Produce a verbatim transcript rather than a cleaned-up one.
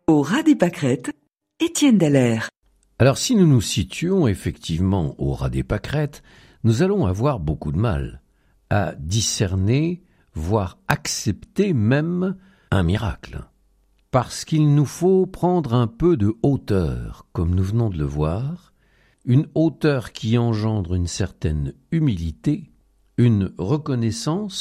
Au ras des pâquerettes, Étienne Dallaire. Alors si nous nous situons effectivement au ras des pâquerettes, nous allons avoir beaucoup de mal à discerner, voire accepter même un miracle. Parce qu'il nous faut prendre un peu de hauteur, comme nous venons de le voir, une hauteur qui engendre une certaine humilité, une reconnaissance